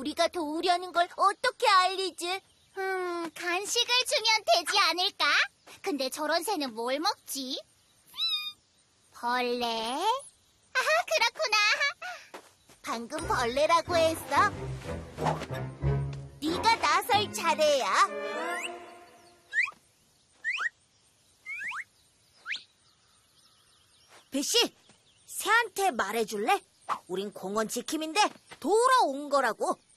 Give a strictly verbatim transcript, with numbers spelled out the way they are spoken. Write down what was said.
우리가 도우려는 걸 어떻게 알리지? 음, 간식을 주면 되지 않을까? 근데 저런 새는 뭘 먹지? 벌레? 아하, 그렇구나. 방금 벌레라고 했어? 네가 나설 차례야. 배씨, 새한테 말해줄래? 우린 공원 지킴인데 도우러 온 거라고.